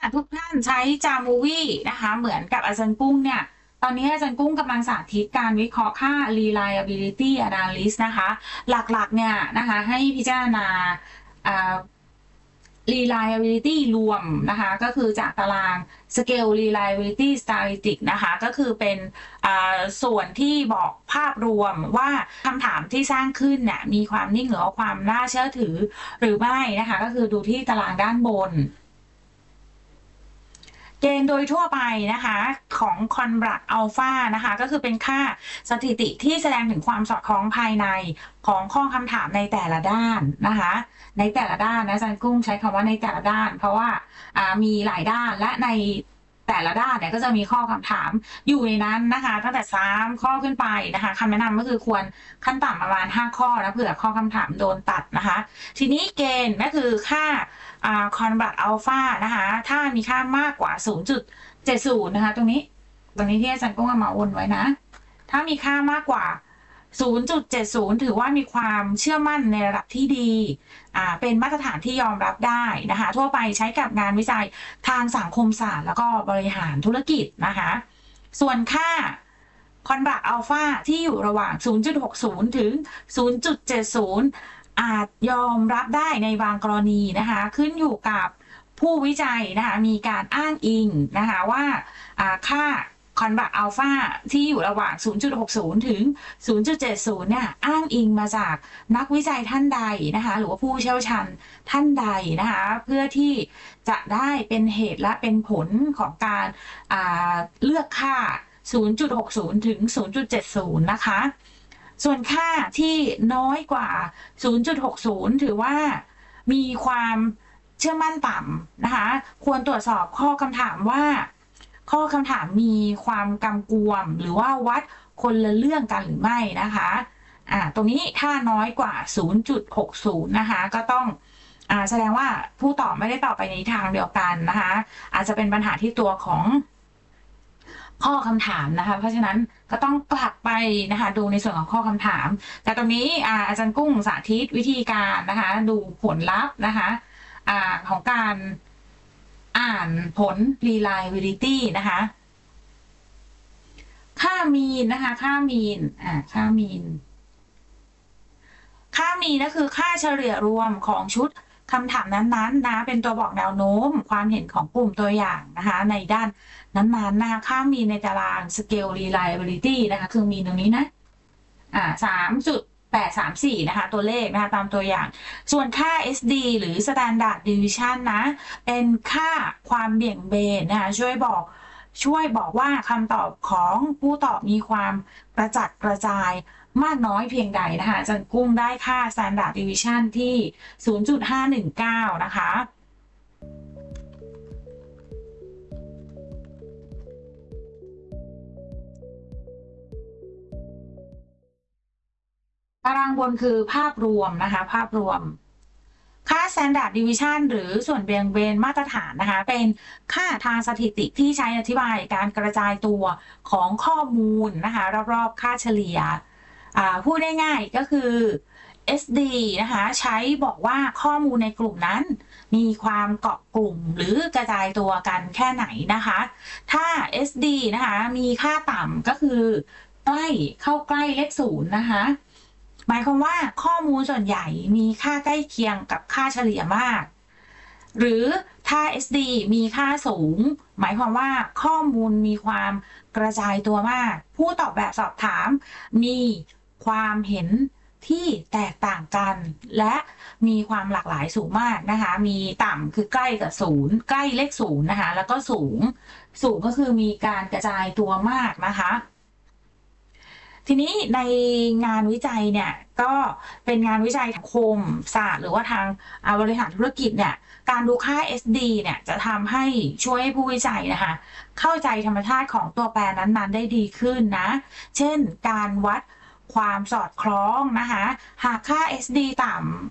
ทุกท่านใช้ Jamovi นะคะเหมือนกับอาจารย์กุ้งเนี่ยตอนนี้อาจารย์กุ้งกำลังสาธิตการวิเคราะห์ค่า reliability analysis นะคะหลักๆเนี่ยนะคะให้พิจารณาreliability รวมนะคะก็คือจากตาราง scale reliability statistic นะคะก็คือเป็นส่วนที่บอกภาพรวมว่าคำถามที่สร้างขึ้นเนี่ยมีความนิ่งหรือความน่าเชื่อถือหรือไม่นะคะก็คือดูที่ตารางด้านบนเกณฑ์โดยทั่วไปนะคะของ Conrad Alpha นะคะก็คือเป็นค่าสถิติที่แสดงถึงความสอดคล้องภายในของข้อคำถามในแต่ละด้านนะคะในแต่ละด้านนะอาจารย์กุ้งใช้คำว่าในแต่ละด้านเพราะว่ามีหลายด้านและในแต่ละด้านเนี่ยก็จะมีข้อคำถามอยู่ในนั้นนะคะตั้งแต่3ข้อขึ้นไปนะคะคำแนะนำก็คือควรขั้นต่ำประมาณ5ข้อนะเผื่อข้อคำถามโดนตัดนะคะทีนี้เกณฑ์ก็คือค่าConrad Alpha นะคะถ้ามีค่ามากกว่า 0.70 นะคะตรงนี้ที่อาจารย์กุ้งเอามาวนไว้นะถ้ามีค่ามากกว่า 0.70 ถือว่ามีความเชื่อมั่นในระดับที่ดีเป็นมาตรฐานที่ยอมรับได้นะคะทั่วไปใช้กับงานวิจัยทางสังคมศาสตร์แล้วก็บริหารธุรกิจนะคะส่วนค่า Conrad Alpha ที่อยู่ระหว่าง 0.60 ถึง 0.70 อาจยอมรับได้ในบางกรณีนะคะขึ้นอยู่กับผู้วิจัยนะคะมีการอ้างอิงนะคะว่าค่าConrad Alpha ที่อยู่ระหว่าง 0.60 ถึง 0.70 เนี่ยอ้างอิงมาจากนักวิจัยท่านใดนะคะหรือว่าผู้เชี่ยวชาญท่านใดนะคะเพื่อที่จะได้เป็นเหตุและเป็นผลของการเลือกค่า 0.60 ถึง 0.70 นะคะส่วนค่าที่น้อยกว่า 0.60 ถือว่ามีความเชื่อมั่นต่ำนะคะควรตรวจสอบข้อคำถามว่าข้อคำถามมีความกำกวมหรือว่าวัดคนละเรื่องกันหรือไม่นะคะตรงนี้ถ้าน้อยกว่า 0.60 นะคะก็ต้องแสดงว่าผู้ตอบไม่ได้ตอบไปในทางเดียวกันนะคะอาจจะเป็นปัญหาที่ตัวของข้อคำถามนะคะเพราะฉะนั้นก็ต้องกลับไปนะคะดูในส่วนของข้อคำถามแต่ตรงนี้อาจารย์กุ้งสาธิตวิธีการนะคะดูผลลัพธ์นะคะของการอ่านผล reliability นะคะค่ามีนนะคะค่ามีนก็คือค่าเฉลี่ยรวมของชุดคำถามนั้นๆนะเป็นตัวบอกแนวโน้มความเห็นของกลุ่มตัวอย่างนะคะในด้านนั้นๆนะคะค่ามีนในตาราง scale reliability นะคะคือมีนตรงนี้นะ3.834 นะคะตัวเลขนะคะตามตัวอย่างส่วนค่า SD หรือ Standard Deviation นะเป็นค่าความเบี่ยงเบนนะคะช่วยบอกว่าคำตอบของผู้ตอบมีความกระจัดกระจายมากน้อยเพียงใดนะคะอาจารย์กุ้งได้ค่า Standard Deviation ที่ 0.519 นะคะตารางบนคือภาพรวมนะคะภาพรวมค่า Standard Deviation หรือส่วนเบี่ยงเบนมาตรฐานนะคะเป็นค่าทางสถิติที่ใช้อธิบายการกระจายตัวของข้อมูลนะคะรอบๆค่าเฉลี่ยพูดได้ง่ายก็คือ SD นะคะใช้บอกว่าข้อมูลในกลุ่มนั้นมีความเกาะกลุ่มหรือกระจายตัวกันแค่ไหนนะคะถ้า SD นะคะมีค่าต่ำก็คือเข้าใกล้เลข0นะคะหมายความว่าข้อมูลส่วนใหญ่มีค่าใกล้เคียงกับค่าเฉลี่ยมากหรือถ้า SD มีค่าสูงหมายความว่าข้อมูลมีความกระจายตัวมากผู้ตอบแบบสอบถามมีความเห็นที่แตกต่างกันและมีความหลากหลายสูงมากนะคะมีต่ำคือใกล้กับ0ใกล้เลข0นะคะแล้วก็สูงก็คือมีการกระจายตัวมากนะคะทีนี้ในงานวิจัยเนี่ยก็เป็นงานวิจัยสังคมศาสตร์หรือว่าทางบริหารธุรกิจเนี่ยการดูค่า SD เนี่ยจะทำให้ช่วยให้ผู้วิจัยนะคะเข้าใจธรรมชาติของตัวแปรนั้นๆได้ดีขึ้นนะเช่นการวัดความสอดคล้องนะคะหากค่า SD ต่ำ